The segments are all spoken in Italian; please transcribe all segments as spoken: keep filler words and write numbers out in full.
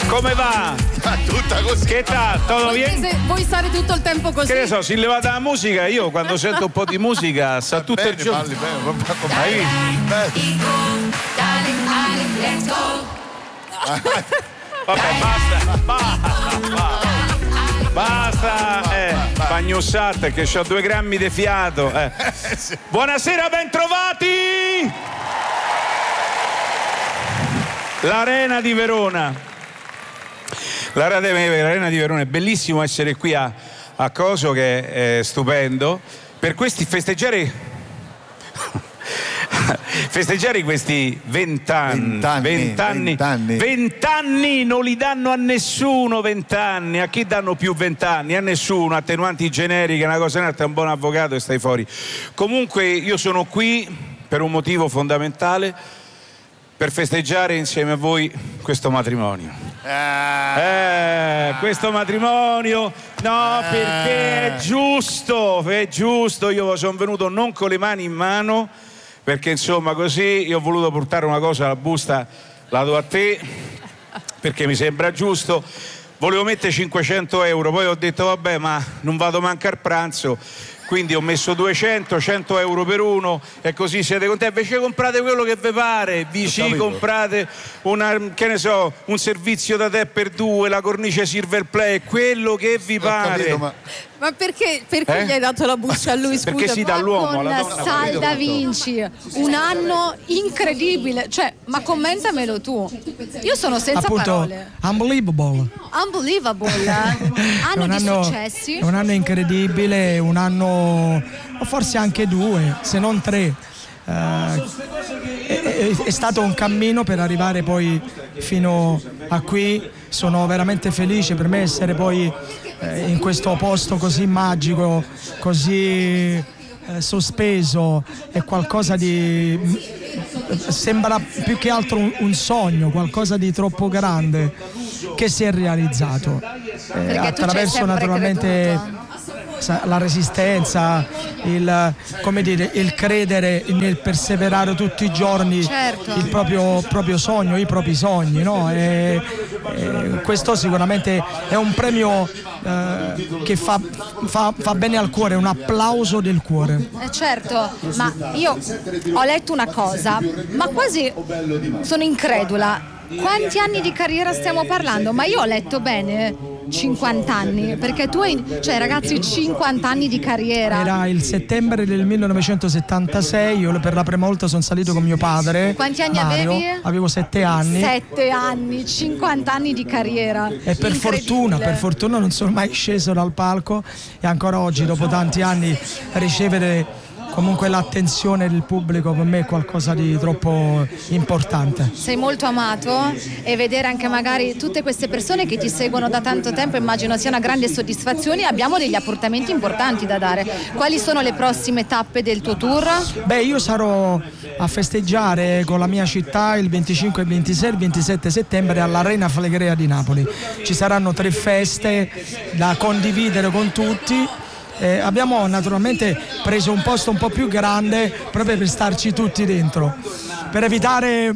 Come va? Tutta così. Che tal? Tutto bene? Se vuoi stare tutto il tempo così. Che ne so, si levata la musica, io quando sento un po' di musica sa tutto bene, il giorno. balli bene. Hai visto? Vabbè, basta, basta, basta. Basta, eh, pagnussate che ho due grammi di fiato. Eh. Buonasera, bentrovati! L'Arena di Verona. L'Arena di Verona è bellissimo essere qui a, a Coso, che è stupendo. Per questi festeggiare. Festeggiare questi vent'anni, vent'anni, vent'anni non li danno a nessuno. Vent'anni, a chi danno più vent'anni? A nessuno. Attenuanti generiche, una cosa un'altra, un buon avvocato e stai fuori. Comunque io sono qui per un motivo fondamentale, per festeggiare insieme a voi questo matrimonio. Eh, questo matrimonio, no, perché è giusto, è giusto. Io sono venuto non con le mani in mano, perché insomma così io ho voluto portare una cosa alla busta, la do a te perché mi sembra giusto. Volevo mettere cinquecento euro, poi ho detto vabbè, ma non vado manco al pranzo, quindi ho messo duecento, cento euro per uno e così siete contenti. Invece comprate quello che vi pare, vi ci comprate una, che ne so, un servizio da te per due, la cornice Silver Play, quello che vi pare. Capito, ma... Ma perché, perché Eh? gli hai dato la buccia a lui, scusa? Perché si dà l'uomo alla Con donna. Sal Da Vinci, un anno incredibile, cioè, ma commentamelo tu. Io sono senza Appunto, parole. unbelievable. Unbelievable, eh? Anno un di anno, successi. è un anno incredibile, un anno, o forse anche due, se non tre. Uh, è, è, è stato un cammino per arrivare poi fino a qui. Sono veramente felice per me essere poi eh, in questo posto così magico, così eh, sospeso. È qualcosa di, sembra più che altro un, un sogno, qualcosa di troppo grande che si è realizzato eh, attraverso naturalmente creduto. La resistenza, il, come dire, il credere nel perseverare tutti i giorni, certo. il proprio, proprio sogno, i propri sogni, no? E, e questo sicuramente è un premio eh, che fa, fa, fa bene al cuore, un applauso del cuore. Eh certo, ma io ho letto una cosa, ma quasi sono incredula. Quanti anni di carriera stiamo parlando? Ma io ho letto bene cinquanta anni, perché tu hai, cioè ragazzi, cinquanta anni di carriera. Era il settembre del millenovecentosettantasei, io per la prima volta sono salito con mio padre. Quanti anni Mario, avevi? Avevo sette anni. Sette anni, cinquanta anni di carriera. E per fortuna, per fortuna non sono mai sceso dal palco e ancora oggi, dopo tanti anni, ricevere comunque l'attenzione del pubblico per me è qualcosa di troppo importante. Sei molto amato e vedere anche magari tutte queste persone che ti seguono da tanto tempo immagino sia una grande soddisfazione. Abbiamo degli appuntamenti importanti da dare. Quali sono le prossime tappe del tuo tour? Beh, io sarò a festeggiare con la mia città il venticinque, il ventisei e il ventisette settembre all'Arena Flegrea di Napoli. Ci saranno tre feste da condividere con tutti. Eh, abbiamo naturalmente preso un posto un po' più grande proprio per starci tutti dentro, per evitare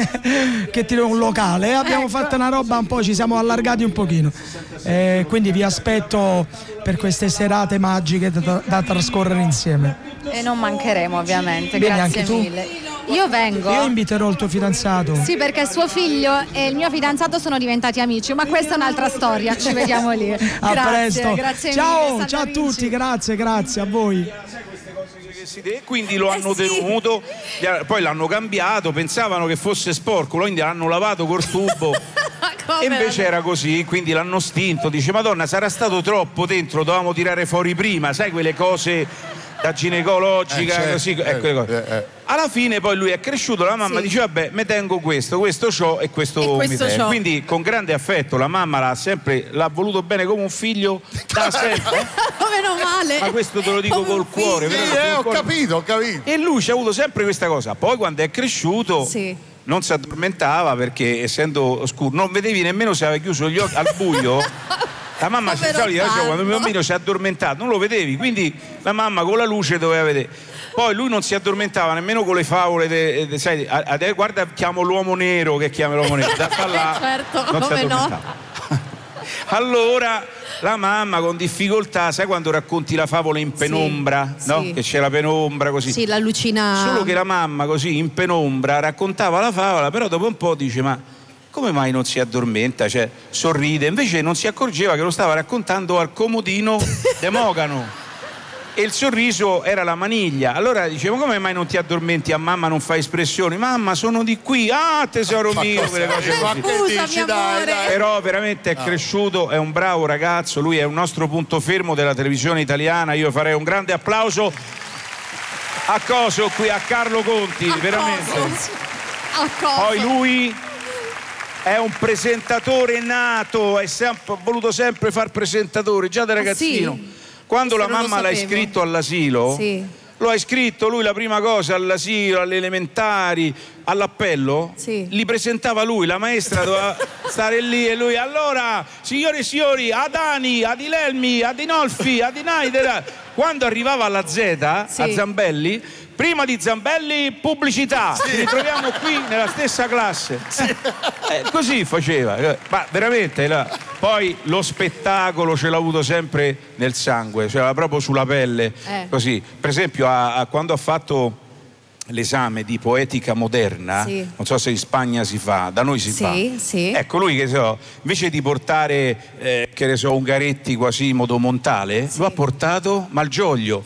che tiri un locale. Abbiamo ecco. fatto una roba un po', ci siamo allargati un pochino. Eh, quindi vi aspetto per queste serate magiche da, da trascorrere insieme. E non mancheremo ovviamente. Vieni grazie anche tu? mille. Io vengo. Io inviterò il tuo fidanzato. Sì, perché suo figlio e il mio fidanzato sono diventati amici, ma questa è un'altra storia, ci vediamo lì. A grazie, presto. grazie ciao, mille, ciao a tutti, grazie, grazie a voi. E quindi lo hanno eh sì. tenuto, poi l'hanno cambiato, pensavano che fosse sporco, quindi l'hanno lavato col tubo. E invece era così, quindi l'hanno stinto. Dice, Madonna, sarà stato troppo dentro, dovevamo tirare fuori prima, sai quelle cose da ginecologica, eh, certo, così, eh, ecco le cose. Eh, eh. Alla fine poi lui è cresciuto, la mamma sì. dice vabbè, me tengo questo, questo c'ho e questo, e questo mi tengo. c'ho. Quindi con grande affetto la mamma l'ha sempre, l'ha voluto bene come un figlio da sempre. Meno male. Ma questo te lo dico come col cuore. Sì, col eh, ho cuore. capito, ho capito. E lui ci ha avuto sempre questa cosa. Poi quando è cresciuto sì. non si addormentava perché essendo scuro non vedevi nemmeno se aveva chiuso gli occhi al buio. La mamma si solita, cioè, quando il mio bambino si è addormentato non lo vedevi, quindi la mamma con la luce doveva vedere. Poi lui non si addormentava nemmeno con le favole de, de, sai, adesso guarda, chiamo l'uomo nero, che chiama l'uomo nero da, da là, certo, non come si no. Allora la mamma con difficoltà, sai quando racconti la favola in penombra, sì, no? Sì. Che c'è la penombra così. Sì, la lucina. Solo che la mamma così in penombra raccontava la favola, però dopo un po' dice: ma come mai non si addormenta? Cioè, sorride, invece non si accorgeva che lo stava raccontando al comodino de Mogano. E il sorriso era la maniglia. Allora dicevo: come mai non ti addormenti? A mamma non fai espressioni. Mamma, sono di qui. Ah, tesoro mio, quelle cose così. Scusa, mio amore. Però veramente è cresciuto, è un bravo ragazzo, lui è un nostro punto fermo della televisione italiana. Io farei un grande applauso a Coso qui, a Carlo Conti, A veramente. Coso. A Coso. Poi lui è un presentatore nato, è sempre, ha voluto sempre far presentatore, già da ragazzino. Sì. Quando Questo la non lo mamma l'ha sapevo. iscritto all'asilo, Sì. lo ha iscritto lui la prima cosa all'asilo, alle elementari, all'appello, Sì. li presentava lui, la maestra doveva stare lì e lui: allora, signore e signori, Adani, Adilelmi, Adinolfi, Adinaider. Quando arrivava alla Z, Sì. a Zambelli, prima di Zambelli pubblicità, ci ritroviamo qui nella stessa classe. Eh, così faceva, ma veramente la... Poi lo spettacolo ce l'ha avuto sempre nel sangue, ce l'ha proprio sulla pelle, Eh. così. Per esempio a, a quando ha fatto l'esame di poetica moderna, Sì. non so se in Spagna si fa, da noi si Sì, fa. sì. Ecco, lui che so, invece di portare eh, che ne so, Ungaretti Quasimodo Montale, Sì. lo ha portato Malgioglio.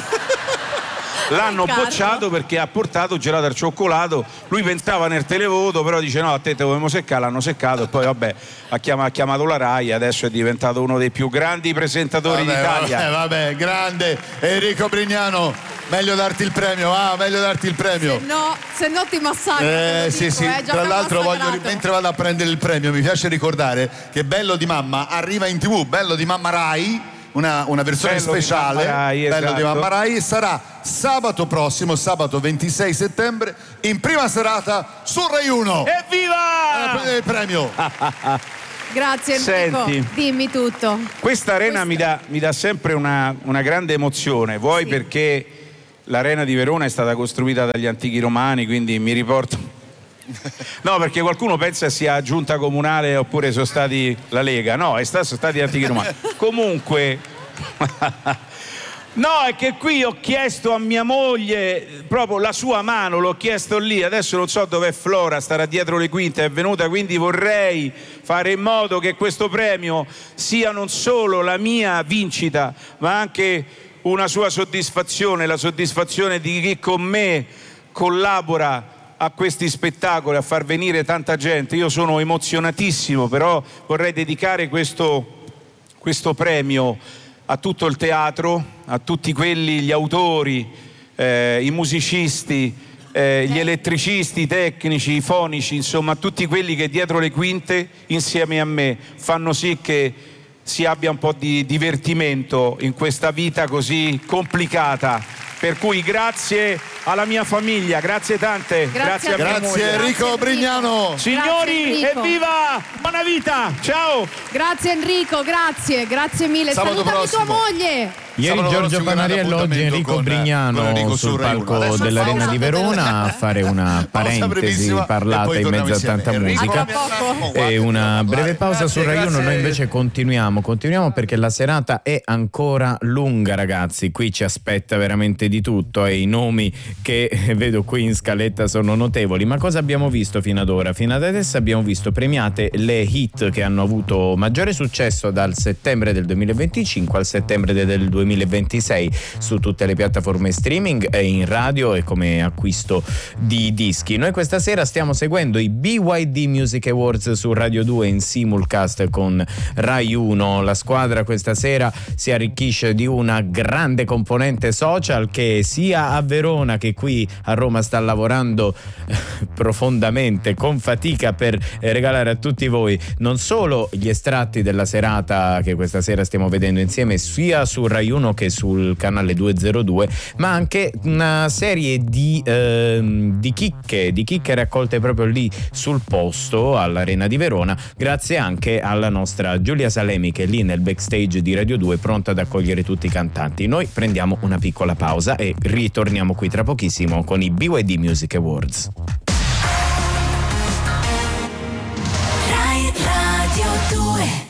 L'hanno Carlo. bocciato perché ha portato gelato al cioccolato. Lui pensava nel televoto, però dice: no, a te te dobbiamo seccare. L'hanno seccato e poi vabbè, ha chiamato, ha chiamato la Rai, adesso è diventato uno dei più grandi presentatori Vabbè, d'Italia. vabbè, vabbè, grande Enrico Brignano, meglio darti il premio, ah, meglio darti il premio. Se no, se no ti massacro. te Eh, lo sì, dico, sì. eh, già Tra mi ha l'altro voglio, massacrato. mentre vado a prendere il premio, mi piace ricordare che Bello di Mamma arriva in tivù, Bello di Mamma Rai, una, una versione Bello di speciale, Mamma Rai, Bello esatto. di Mamma Rai, sarà sabato prossimo, sabato ventisei settembre, in prima serata su Rai uno. A Evviva! prendere il premio. Grazie Enrico. Senti. Dimmi tutto. Questa arena mi dà, mi dà sempre una, una grande emozione, vuoi Sì. perché l'arena di Verona è stata costruita dagli antichi romani, quindi mi riporto. No, perché qualcuno pensa sia giunta comunale oppure sono stati la Lega. No, è stato, sono stati gli antichi romani. Comunque no, è che qui ho chiesto a mia moglie proprio la sua mano, l'ho chiesto lì, adesso non so dov'è Flora, starà dietro le quinte, è venuta, quindi vorrei fare in modo che questo premio sia non solo la mia vincita, ma anche una sua soddisfazione, la soddisfazione di chi con me collabora a questi spettacoli, a far venire tanta gente. Io sono emozionatissimo, però vorrei dedicare questo, questo premio a tutto il teatro, a tutti quelli, gli autori, eh, i musicisti, eh, gli elettricisti, i tecnici, i fonici, insomma a tutti quelli che dietro le quinte insieme a me fanno sì che si abbia un po' di divertimento in questa vita così complicata. Per cui grazie alla mia famiglia, grazie tante, Grazie grazie, a a mia Grazie moglie. Enrico Grazie, Brignano. Signori, Grazie, Enrico. evviva! Buona vita! Ciao! Grazie Enrico, grazie, grazie mille. Sabato Salutami prossimo. tua moglie. Ieri Sabato Giorgio prossimo grande Panariello, oggi appuntamento Enrico con, Brignano con Enrico su sul Rai uno. palco Adesso dell'Arena pausa di Verona a fare una Pausa parentesi brevissima e parlata poi in mezzo torniamo a tanta insieme. Enrico, musica. A poco. guarda, E una guarda, breve pausa grazie, su Rai uno. grazie. Noi invece continuiamo, continuiamo perché la serata è ancora lunga, ragazzi. Qui ci aspetta veramente di tutto e i nomi che vedo qui in scaletta sono notevoli. Ma cosa abbiamo visto fino ad ora? Fino ad adesso abbiamo visto premiate le hit che hanno avuto maggiore successo dal settembre del duemilaventicinque al settembre del duemilaventisei su tutte le piattaforme streaming e in radio e come acquisto di dischi. Noi questa sera stiamo seguendo i B Y D Music Awards su Radio due in simulcast con Rai uno. La squadra questa sera si arricchisce di una grande componente social che sia a Verona che qui a Roma sta lavorando profondamente, con fatica, per regalare a tutti tutti voi non solo gli estratti della serata che questa sera stiamo vedendo insieme sia su Rai uno che sul canale duecentodue, ma anche una serie di, eh, di chicche, di chicche raccolte proprio lì sul posto all'Arena di Verona, grazie anche alla nostra Giulia Salemi che è lì nel backstage di Radio due pronta ad accogliere tutti i cantanti. Noi prendiamo una piccola pausa e ritorniamo qui tra pochissimo con i B Y D Music Awards. Rai Radio due.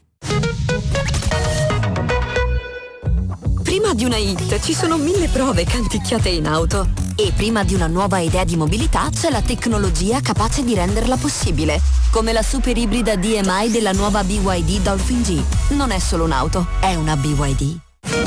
Prima di una hit ci sono mille prove canticchiate in auto. E prima di una nuova idea di mobilità c'è la tecnologia capace di renderla possibile. Come la super ibrida D M I della nuova B Y D Dolphin G. Non è solo un'auto, è una B Y D.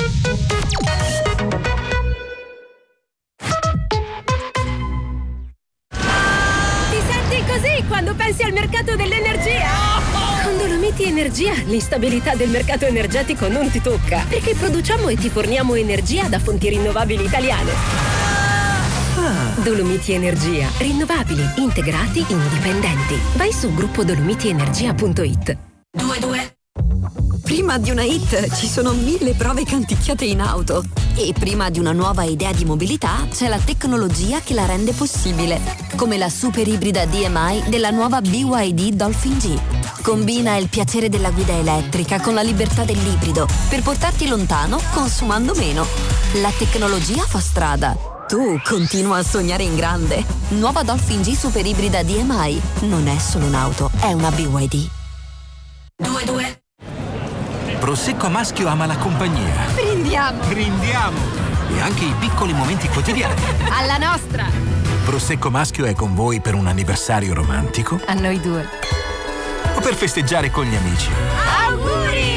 Ti senti così quando pensi al mercato dell'energia? Con Dolomiti Energia l'instabilità del mercato energetico non ti tocca, perché produciamo e ti forniamo energia da fonti rinnovabili italiane. Ah. Dolomiti Energia, rinnovabili, integrati, indipendenti. Vai su gruppo dolomiti energia punto it. due due. Prima di una hit ci sono mille prove canticchiate in auto. E prima di una nuova idea di mobilità c'è la tecnologia che la rende possibile. Come la super ibrida D M I della nuova B Y D Dolphin G. Combina il piacere della guida elettrica con la libertà dell'ibrido per portarti lontano consumando meno. La tecnologia fa strada. Tu continua a sognare in grande. Nuova Dolphin G super ibrida D M I. Non è solo un'auto, è una B Y D. due due. Prosecco Maschio ama la compagnia. Brindiamo! Brindiamo! E anche i piccoli momenti quotidiani. Alla nostra! Prosecco Maschio è con voi per un anniversario romantico. A noi due. O per festeggiare con gli amici. Auguri!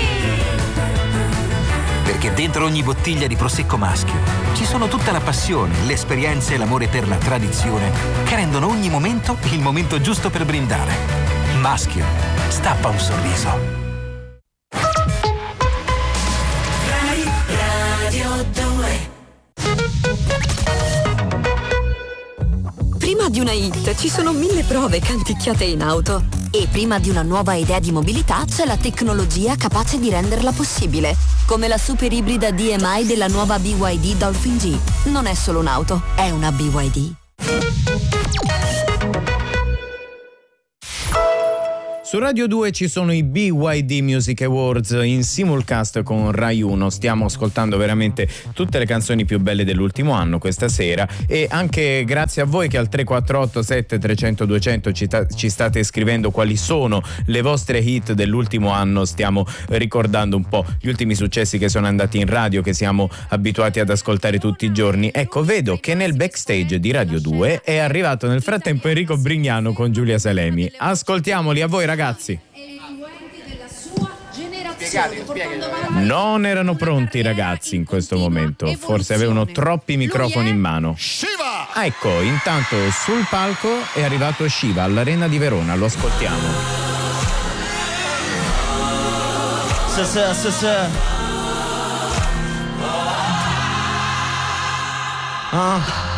Perché dentro ogni bottiglia di Prosecco Maschio ci sono tutta la passione, l'esperienza e l'amore per la tradizione che rendono ogni momento il momento giusto per brindare. Maschio, stappa un sorriso. Prima di una hit ci sono mille prove canticchiate in auto. E prima di una nuova idea di mobilità c'è la tecnologia capace di renderla possibile. Come la super ibrida D M I della nuova B Y D Dolphin G. Non è solo un'auto, è una B Y D. Su Radio due ci sono i B Y D Music Awards in simulcast con Rai uno. Stiamo ascoltando veramente tutte le canzoni più belle dell'ultimo anno questa sera, e anche grazie a voi che al tre quattro otto sette trecento duecento ci, ta- ci state scrivendo quali sono le vostre hit dell'ultimo anno. Stiamo ricordando un po' gli ultimi successi che sono andati in radio, che siamo abituati ad ascoltare tutti i giorni. Ecco, vedo che nel backstage di Radio due è arrivato nel frattempo Enrico Brignano con Giulia Salemi. Ascoltiamoli, a voi ragazzi. Spiegate, spiegate. Non erano pronti i ragazzi in questo momento, forse avevano troppi microfoni in mano. Shiva! Ah, ecco, intanto sul palco è arrivato Shiva all'Arena di Verona, lo ascoltiamo. Sì, sì, sì, sì. Ah.